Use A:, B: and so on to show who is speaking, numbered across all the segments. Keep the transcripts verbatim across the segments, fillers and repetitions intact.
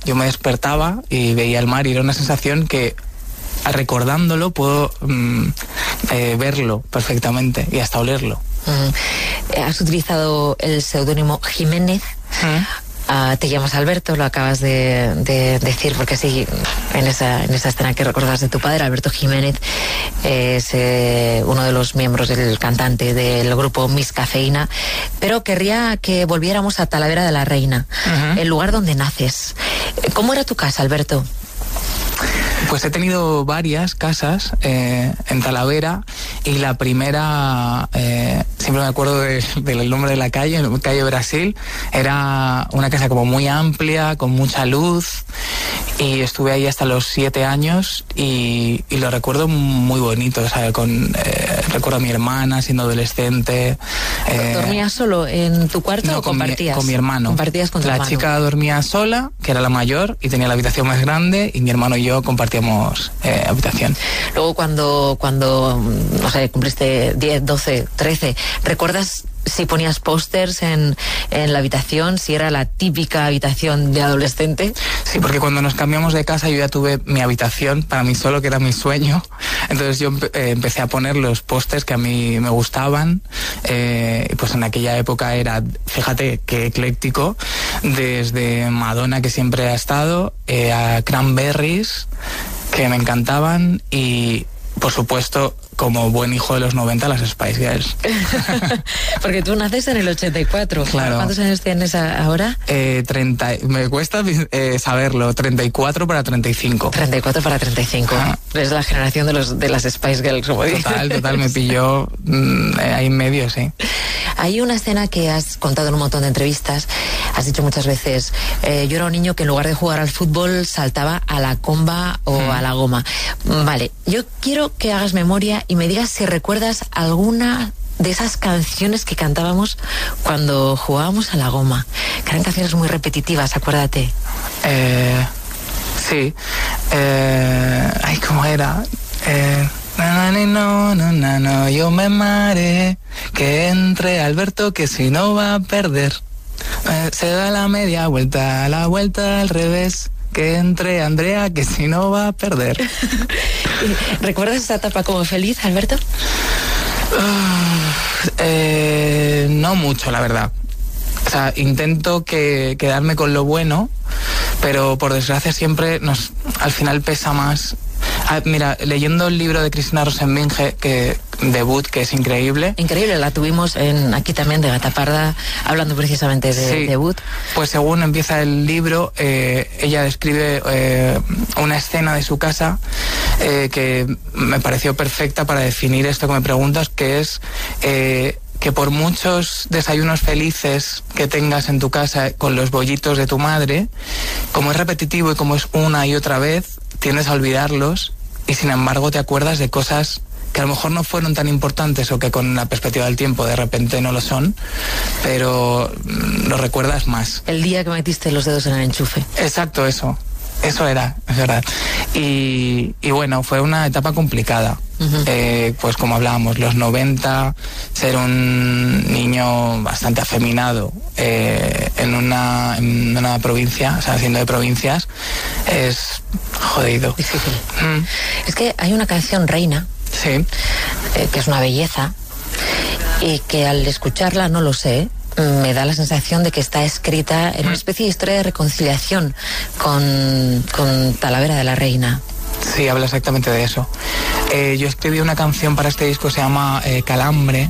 A: yo me despertaba y veía el mar y era una sensación que, recordándolo, puedo mm, eh, verlo perfectamente y hasta olerlo.
B: Mm. Has utilizado el seudónimo Jiménez. ¿Mm? Uh, te llamas Alberto, lo acabas de, de decir, porque sí, en esa, en esa escena que recordás de tu padre, Alberto Jiménez, es eh, uno de los miembros del cantante del grupo Miss Cafeína, pero querría que volviéramos a Talavera de la Reina, uh-huh. el lugar donde naces. ¿Cómo era tu casa, Alberto?
A: Pues he tenido varias casas eh, en Talavera, y la primera, eh, siempre me acuerdo de, del nombre de la calle, calle Brasil. Era una casa como muy amplia, con mucha luz, y estuve ahí hasta los siete años y, y lo recuerdo muy bonito. O sea, con, eh, recuerdo a mi hermana siendo adolescente.
B: Eh, ¿Dormías solo en tu cuarto
A: no,
B: o compartías?
A: Con mi, con mi hermano.
B: ¿Compartías con tu
A: la
B: hermano?
A: chica dormía sola, que era la mayor, y tenía la habitación más grande, y mi hermano y yo compartíamos eh, habitación.
B: Luego cuando, cuando, no sé, cumpliste diez, doce, trece, ¿recuerdas si ponías pósters en, en la habitación, si era la típica habitación de adolescente?
A: Sí, porque cuando nos cambiamos de casa yo ya tuve mi habitación para mí solo, que era mi sueño. Entonces yo eh, empecé a poner los pósters que a mí me gustaban. Eh, pues en aquella época era, fíjate qué ecléctico, desde Madonna, que siempre ha estado, eh, a Cranberries, que me encantaban, y por supuesto, como buen hijo de los noventa, las Spice Girls.
B: Porque tú naces en el ochenta y cuatro.
A: Claro.
B: ¿Cuántos años tienes ahora?
A: Eh, treinta, me cuesta eh, saberlo, treinta y cuatro para treinta y cinco.
B: treinta y cuatro para treinta y cinco. Ah. Es la generación de los de las Spice Girls, como dices.
A: Total, total, me pilló mmm, ahí en medio, sí.
B: Hay una escena que has contado en un montón de entrevistas. Has dicho muchas veces, eh, yo era un niño que en lugar de jugar al fútbol saltaba a la comba o mm. a la goma. Vale, yo quiero que hagas memoria y me digas si recuerdas alguna de esas canciones que cantábamos cuando jugábamos a la goma, que eran canciones muy repetitivas, acuérdate.
A: Eh, sí. Eh, ay, ¿cómo era? Eh, no, no, no, no, no, yo me mareé, que entre Alberto, que si no va a perder. Eh, se da la media vuelta, la vuelta al revés. Que entre Andrea, que si no va a perder.
B: ¿Recuerdas esa etapa como feliz, Alberto?
A: Uh, eh, no mucho, la verdad. O sea, intento que, quedarme con lo bueno, pero por desgracia siempre nos, al final pesa más. Ah, mira, leyendo el libro de Cristina Rosenbinge, que Debut, que es increíble.
B: Increíble, la tuvimos en, aquí también de Gata Parda, hablando precisamente de sí, Debut.
A: Pues según empieza el libro, eh, ella describe eh, una escena de su casa eh, que me pareció perfecta para definir esto que me preguntas, que es eh, que por muchos desayunos felices que tengas en tu casa con los bollitos de tu madre, como es repetitivo y como es una y otra vez, tiendes a olvidarlos, y sin embargo te acuerdas de cosas que a lo mejor no fueron tan importantes o que con la perspectiva del tiempo de repente no lo son, pero lo recuerdas más.
B: El día que metiste los dedos en el enchufe.
A: Exacto, eso. Eso era, es verdad. Y, y bueno, fue una etapa complicada. Uh-huh. Eh, pues como hablábamos, los noventa, ser un niño bastante afeminado eh, en, una, en una provincia, o sea, siendo de provincias, es jodido.
B: Difícil. Mm. Es que hay una canción, Reina,
A: sí,
B: eh, que es una belleza, y que al escucharla, no lo sé, me da la sensación de que está escrita en una especie de historia de reconciliación con, con Talavera de la Reina.
A: Sí, habla exactamente de eso. Eh, yo escribí una canción para este disco, se llama eh, Calambre,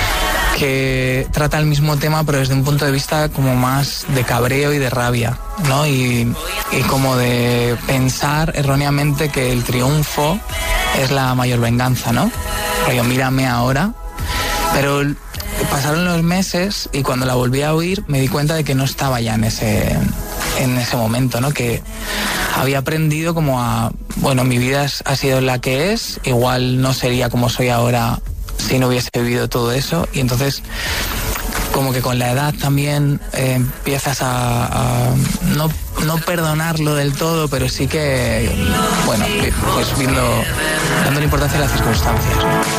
A: que trata el mismo tema, pero desde un punto de vista como más de cabreo y de rabia, ¿no? Y, y como de pensar erróneamente que el triunfo es la mayor venganza, ¿no? Rollo, mírame ahora. Pero pasaron los meses y cuando la volví a oír me di cuenta de que no estaba ya en ese, en ese momento, ¿no? Que había aprendido como a, bueno, mi vida ha sido la que es, igual no sería como soy ahora si no hubiese vivido todo eso, y entonces como que con la edad también eh, empiezas a, a no, no perdonarlo del todo, pero sí que, bueno, pues viendo, dando importancia a las circunstancias, ¿no?